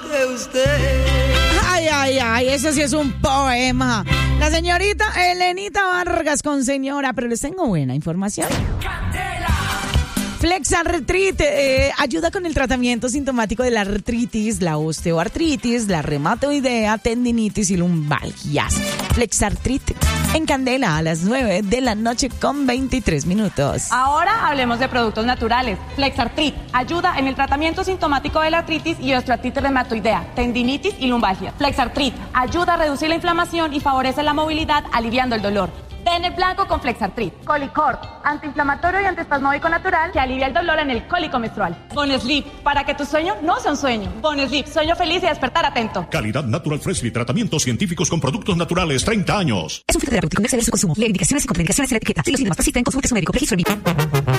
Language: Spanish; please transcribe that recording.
de usted. Ay, ay, ay, eso sí es un poema. La señorita Elenita Vargas con señora, pero les tengo buena información. Flexartrit ayuda con el tratamiento sintomático de la artritis, la osteoartritis, la reumatoidea, tendinitis y lumbalgias. Flexartrit en Candela a las 9 de la noche con 23 minutos. Ahora hablemos de productos naturales. Flexartrit ayuda en el tratamiento sintomático de la artritis y osteoartritis reumatoidea, tendinitis y lumbalgia. Flexartrit ayuda a reducir la inflamación y favorece la movilidad, aliviando el dolor. Ven el blanco con Flexartrit. Colicort, antiinflamatorio y antiespasmódico natural que alivia el dolor en el cólico menstrual. Bonesleep, para que tu sueño no sea un sueño. Bonesleep, sueño feliz y despertar atento. Calidad Natural Freshly, tratamientos científicos con productos naturales, 30 años. Es un fitoterapéutico, no exceder su consumo. Leer indicaciones y contraindicaciones en la etiqueta. Si los síntomas persisten, consulte a su médico. Registro